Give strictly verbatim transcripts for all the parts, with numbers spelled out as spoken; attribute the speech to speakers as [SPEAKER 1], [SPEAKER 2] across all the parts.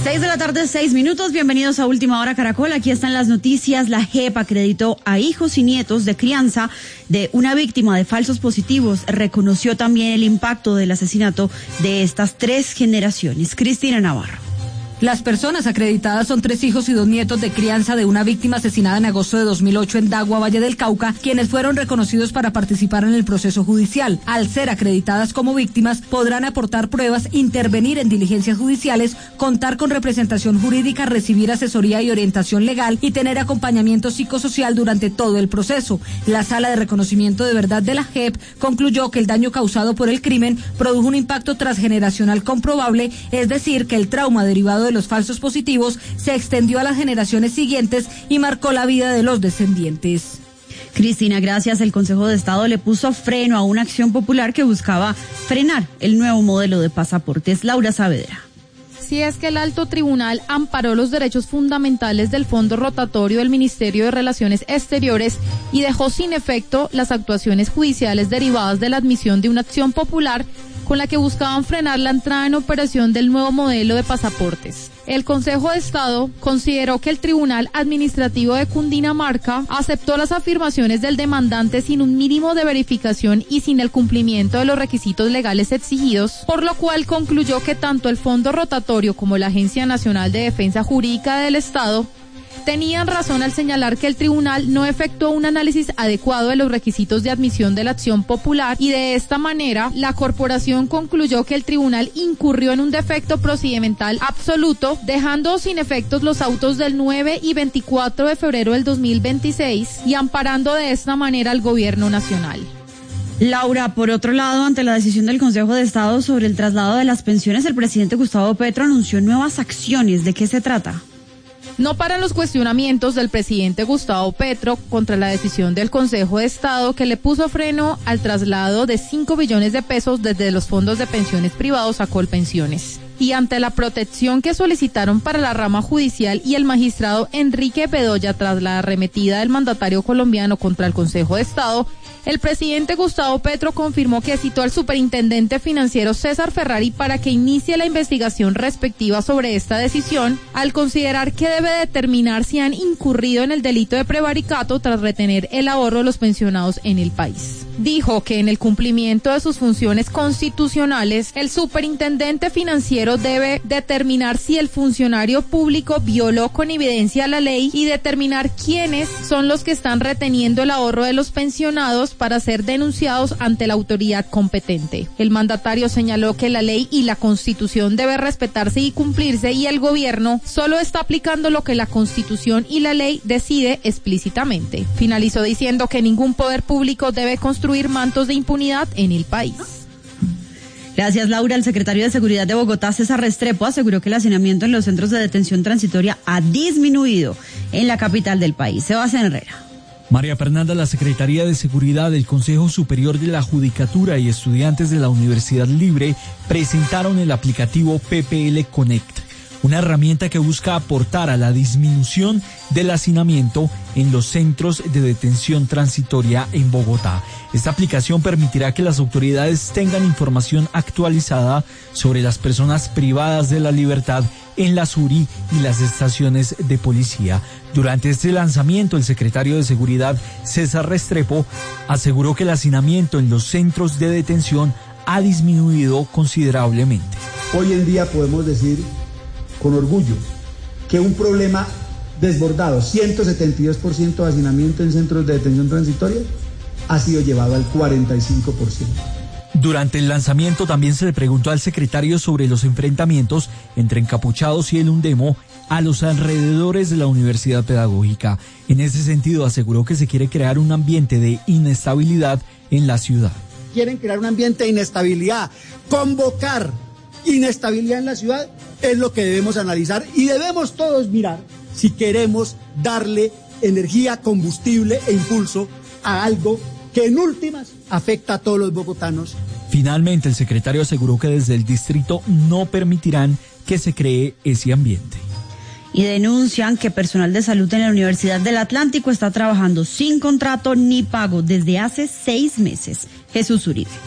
[SPEAKER 1] Seis de la tarde, seis minutos. Bienvenidos a Última Hora Caracol. Aquí están las noticias. La J E P acreditó a hijos y nietos de crianza de una víctima de falsos positivos. Reconoció también el impacto del asesinato de estas tres generaciones. Cristina Navarro.
[SPEAKER 2] Las personas acreditadas son tres hijos y dos nietos de crianza de una víctima asesinada en agosto de dos mil ocho en Dagua, Valle del Cauca, quienes fueron reconocidos para participar en el proceso judicial. Al ser acreditadas como víctimas, podrán aportar pruebas, intervenir en diligencias judiciales, contar con representación jurídica, recibir asesoría y orientación legal y tener acompañamiento psicosocial durante todo el proceso. La Sala de Reconocimiento de Verdad de la J E P concluyó que el daño causado por el crimen produjo un impacto transgeneracional comprobable, es decir, que el trauma derivado de los falsos positivos se extendió a las generaciones siguientes y marcó la vida de los descendientes.
[SPEAKER 1] Cristina, gracias. El Consejo de Estado le puso freno a una acción popular que buscaba frenar el nuevo modelo de pasaportes. Laura Saavedra.
[SPEAKER 3] Si es que el alto tribunal amparó los derechos fundamentales del fondo rotatorio del Ministerio de Relaciones Exteriores y dejó sin efecto las actuaciones judiciales derivadas de la admisión de una acción popular con la que buscaban frenar la entrada en operación del nuevo modelo de pasaportes. El Consejo de Estado consideró que el Tribunal Administrativo de Cundinamarca aceptó las afirmaciones del demandante sin un mínimo de verificación y sin el cumplimiento de los requisitos legales exigidos, por lo cual concluyó que tanto el Fondo Rotatorio como la Agencia Nacional de Defensa Jurídica del Estado tenían razón al señalar que el tribunal no efectuó un análisis adecuado de los requisitos de admisión de la acción popular y de esta manera la corporación concluyó que el tribunal incurrió en un defecto procedimental absoluto, dejando sin efectos los autos del nueve y veinticuatro de febrero del dos mil veintiséis y amparando de esta manera al gobierno nacional.
[SPEAKER 1] Laura, por otro lado, ante la decisión del Consejo de Estado sobre el traslado de las pensiones, el presidente Gustavo Petro anunció nuevas acciones. ¿De qué se trata?
[SPEAKER 3] No paran los cuestionamientos del presidente Gustavo Petro contra la decisión del Consejo de Estado que le puso freno al traslado de cinco billones de pesos desde los fondos de pensiones privados a Colpensiones. Y ante la protección que solicitaron para la rama judicial y el magistrado Enrique Bedoya tras la arremetida del mandatario colombiano contra el Consejo de Estado, el presidente Gustavo Petro confirmó que citó al superintendente financiero César Ferrari para que inicie la investigación respectiva sobre esta decisión, al considerar que debe determinar si han incurrido en el delito de prevaricato tras retener el ahorro de los pensionados en el país. Dijo que en el cumplimiento de sus funciones constitucionales, el superintendente financiero debe determinar si el funcionario público violó con evidencia la ley y determinar quiénes son los que están reteniendo el ahorro de los pensionados para ser denunciados ante la autoridad competente. El mandatario señaló que la ley y la Constitución debe respetarse y cumplirse y el gobierno solo está aplicando lo que la Constitución y la ley decide explícitamente. Finalizó diciendo que ningún poder público debe construir mantos de impunidad en el país.
[SPEAKER 1] Gracias, Laura. El secretario de Seguridad de Bogotá, César Restrepo, aseguró que el hacinamiento en los centros de detención transitoria ha disminuido en la capital del país. Sebastián Herrera.
[SPEAKER 4] María Fernanda, la Secretaría de Seguridad del Consejo Superior de la Judicatura y estudiantes de la Universidad Libre presentaron el aplicativo P P L Connect, una herramienta que busca aportar a la disminución del hacinamiento en los centros de detención transitoria en Bogotá. Esta aplicación permitirá que las autoridades tengan información actualizada sobre las personas privadas de la libertad en la SURI y las estaciones de policía. Durante este lanzamiento, el secretario de Seguridad, César Restrepo, aseguró que el hacinamiento en los centros de detención ha disminuido considerablemente.
[SPEAKER 5] Hoy en día podemos decir con orgullo que un problema desbordado, ciento setenta y dos por ciento de hacinamiento en centros de detención transitoria, ha sido llevado al cuarenta y cinco por ciento.
[SPEAKER 4] Durante el lanzamiento también se le preguntó al secretario sobre los enfrentamientos entre encapuchados y el UNDEMO a los alrededores de la Universidad Pedagógica. En ese sentido aseguró que se quiere crear un ambiente de inestabilidad en la ciudad.
[SPEAKER 5] Quieren crear un ambiente de inestabilidad, convocar inestabilidad en la ciudad es lo que debemos analizar y debemos todos mirar si queremos darle energía, combustible e impulso a algo que en últimas afecta a todos los bogotanos.
[SPEAKER 4] Finalmente, el secretario aseguró que desde el distrito no permitirán que se cree ese ambiente.
[SPEAKER 1] Y denuncian que personal de salud en la Universidad del Atlántico está trabajando sin contrato ni pago desde hace seis meses. Jesús Uribe.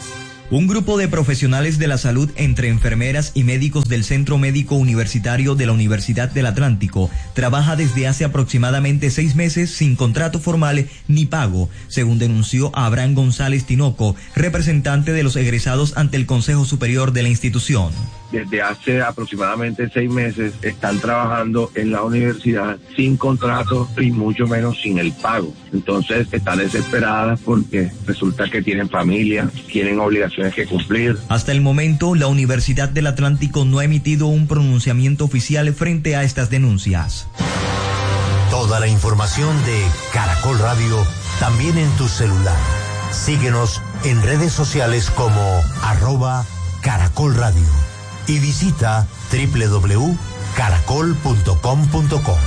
[SPEAKER 6] Un grupo de profesionales de la salud, entre enfermeras y médicos del Centro Médico Universitario de la Universidad del Atlántico, trabaja desde hace aproximadamente seis meses sin contrato formal ni pago, según denunció Abraham González Tinoco, representante de los egresados ante el Consejo Superior de la institución.
[SPEAKER 7] Desde hace aproximadamente seis meses están trabajando en la universidad sin contrato y mucho menos sin el pago. Entonces están desesperadas porque resulta que tienen familia, tienen obligaciones que cumplir.
[SPEAKER 6] Hasta el momento, la Universidad del Atlántico no ha emitido un pronunciamiento oficial frente a estas denuncias.
[SPEAKER 8] Toda la información de Caracol Radio también en tu celular. Síguenos en redes sociales como arroba Caracol Radio. Y visita doble u doble u doble u punto caracol punto com punto co.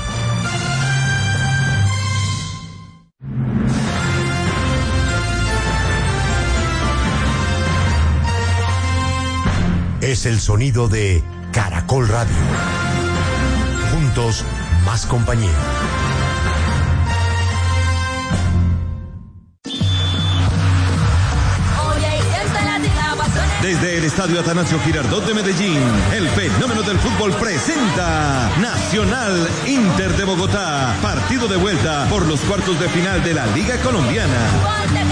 [SPEAKER 8] Es el sonido de Caracol Radio. Juntos, más compañía.
[SPEAKER 9] Desde el Estadio Atanasio Girardot de Medellín, el fenómeno del fútbol presenta Nacional Inter de Bogotá, partido de vuelta por los cuartos de final de la Liga Colombiana.